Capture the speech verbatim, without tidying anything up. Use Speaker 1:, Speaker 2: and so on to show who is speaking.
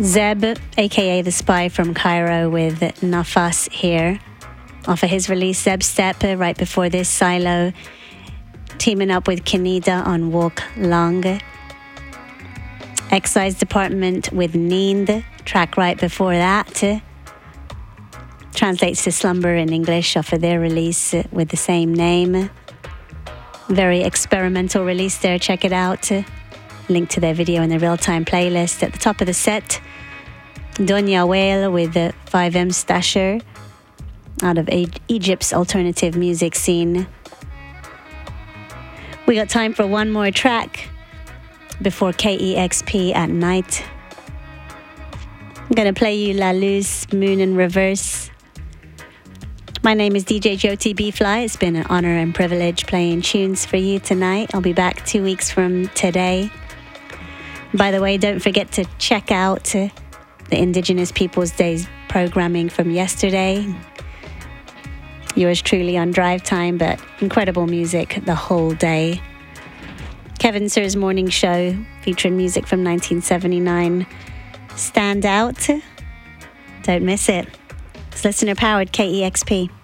Speaker 1: Zeb, aka The Spy from Cairo, with Nafas here. Off of his release, Zeb Step, right before this, Silo, teaming up with Kenida on Walk Long. Excise Department with Need, track right before that. Translates to Slumber in English off of their release with the same name. Very experimental release there, check it out. Link to their video in the real-time playlist. At the top of the set, Donya Whale with the five M Stasher out of Egypt's alternative music scene. We got time for one more track before K E X P at night. I'm gonna play you La Luz, Moon in Reverse. My name is D J Jyoti B-Fly. It's been an honor and privilege playing tunes for you tonight. I'll be back two weeks from today. By the way, don't forget to check out the Indigenous Peoples Days programming from yesterday. Yours truly on drive time, but incredible music the whole day. Kevin Sir's morning show featuring music from nineteen seventy-nine. Stand out. Don't miss it. It's listener powered K E X P.